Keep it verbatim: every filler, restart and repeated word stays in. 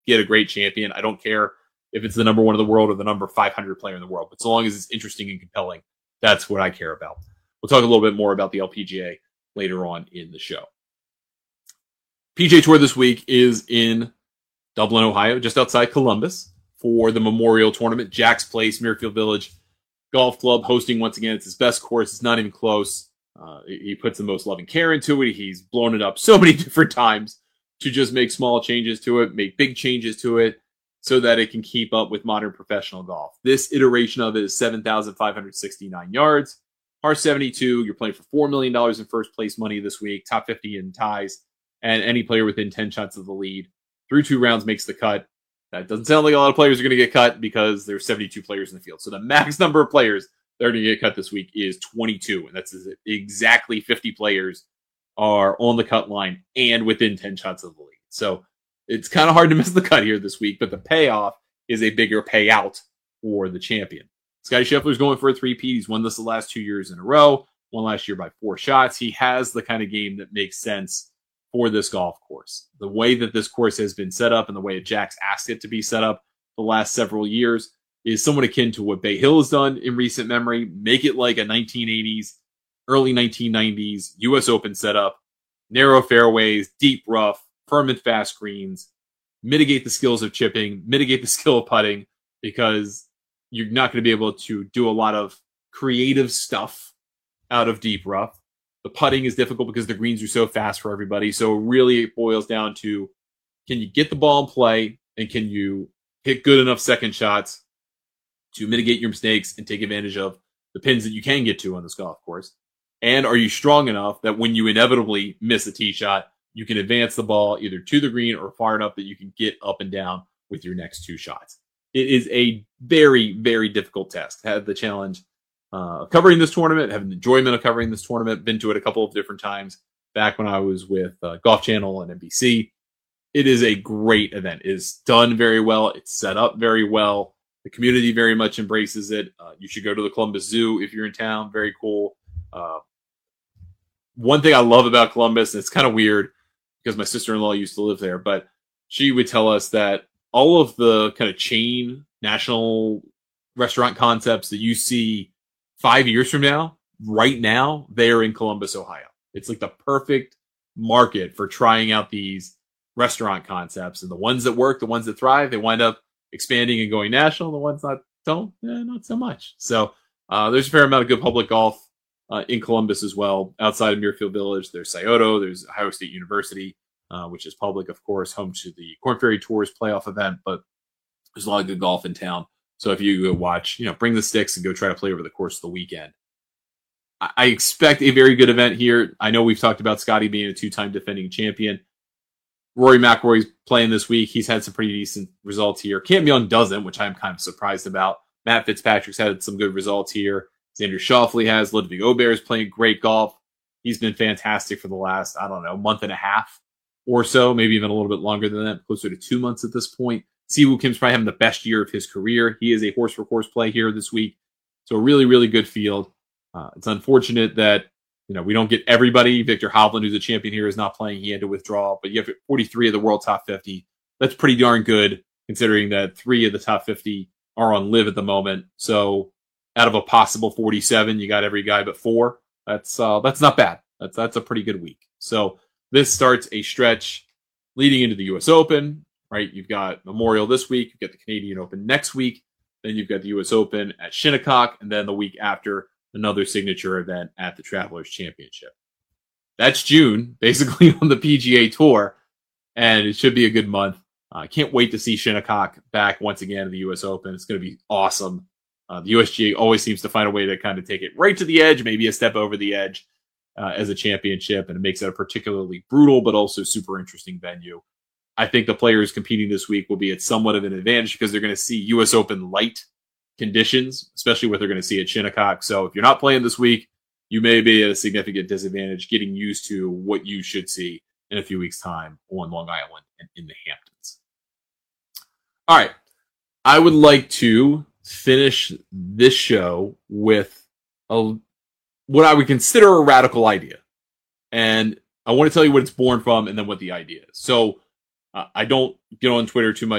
get a great champion. I don't care if it's the number one in the world or the number five hundred player in the world, but so long as it's interesting and compelling, that's what I care about. We'll talk a little bit more about the L P G A later on in the show. P G A Tour this week is in Dublin, Ohio, just outside Columbus for the Memorial Tournament. Jack's Place, Muirfield Village Golf Club hosting once again. It's his best course. It's not even close. Uh, he puts the most loving care into it. He's blown it up so many different times to just make small changes to it, make big changes to it so that it can keep up with modern professional golf. This iteration of it is seven thousand five hundred sixty-nine yards, par seventy-two. You're playing for four million dollars in first place money this week, top fifty in ties, and any player within ten shots of the lead through two rounds makes the cut. That doesn't sound like a lot of players are going to get cut because there's seventy-two players in the field. So the max number of players that are going to get cut this week is twenty-two. And that's exactly fifty players are on the cut line and within ten shots of the lead. So it's kind of hard to miss the cut here this week, but the payoff is a bigger payout for the champion. Scottie Scheffler's going for a three-peat. He's won this the last two years in a row, won last year by four shots. He has the kind of game that makes sense for this golf course. The way that this course has been set up and the way Jack's asked it to be set up the last several years is somewhat akin to what Bay Hill has done in recent memory. Make it like a nineteen eighties, early nineteen nineties U S Open setup, narrow fairways, deep rough, firm and fast greens, mitigate the skills of chipping, mitigate the skill of putting, because you're not going to be able to do a lot of creative stuff out of deep rough. The putting is difficult because the greens are so fast for everybody. So really it boils down to, can you get the ball in play and can you hit good enough second shots to mitigate your mistakes and take advantage of the pins that you can get to on this golf course? And are you strong enough that when you inevitably miss a tee shot, you can advance the ball either to the green or far enough that you can get up and down with your next two shots? It is a very, very difficult test. Had the challenge Uh, covering this tournament, having the enjoyment of covering this tournament, been to it a couple of different times back when I was with uh, Golf Channel and N B C. It is a great event. It is done very well. It's set up very well. The community very much embraces it. Uh, you should go to the Columbus Zoo if you're in town. Very cool. Uh, one thing I love about Columbus, and it's kind of weird because my sister-in-law used to live there, but she would tell us that all of the kind of chain national restaurant concepts that you see five years from now, right now, they're in Columbus, Ohio. It's like the perfect market for trying out these restaurant concepts. And the ones that work, the ones that thrive, they wind up expanding and going national. The ones that don't, eh, not so much. So uh, there's a fair amount of good public golf uh, in Columbus as well. Outside of Muirfield Village, there's Scioto, there's Ohio State University, uh, which is public, of course, home to the Korn Ferry Tours playoff event. But there's a lot of good golf in town. So if you go watch, you know, bring the sticks and go try to play over the course of the weekend. I expect a very good event here. I know we've talked about Scotty being a two-time defending champion. Rory McIlroy's playing this week. He's had some pretty decent results here. Cam Young doesn't, which I'm kind of surprised about. Matt Fitzpatrick's had some good results here. Xander Schauffele has. Ludwig Aubert is playing great golf. He's been fantastic for the last, I don't know, month and a half or so, maybe even a little bit longer than that, closer to two months at this point. Siwoo Kim's probably having the best year of his career. He is a horse-for-course play here this week. So a really, really good field. Uh, it's unfortunate that, you know, we don't get everybody. Victor Hovland, who's a champion here, is not playing. He had to withdraw. But you have forty-three of the world top fifty. That's pretty darn good, considering that three of the top fifty are on live at the moment. So out of a possible forty-seven, you got every guy but four. That's uh, that's not bad. That's that's a pretty good week. So this starts a stretch leading into the U S Open. Right, you've got Memorial this week, you've got the Canadian Open next week, then you've got the U S Open at Shinnecock, and then the week after, another signature event at the Travelers Championship. That's June, basically on the P G A Tour, and it should be a good month. I uh, can't wait to see Shinnecock back once again in the U S Open. It's going to be awesome. Uh, the U S G A always seems to find a way to kind of take it right to the edge, maybe a step over the edge uh, as a championship, and it makes it a particularly brutal but also super interesting venue. I think the players competing this week will be at somewhat of an advantage because they're going to see U S Open light conditions, especially what they're going to see at Shinnecock. So if you're not playing this week, you may be at a significant disadvantage getting used to what you should see in a few weeks' time on Long Island and in the Hamptons. All right. I would like to finish this show with a, what I would consider a radical idea. And I want to tell you what it's born from and then what the idea is. So Uh, I don't get on Twitter too much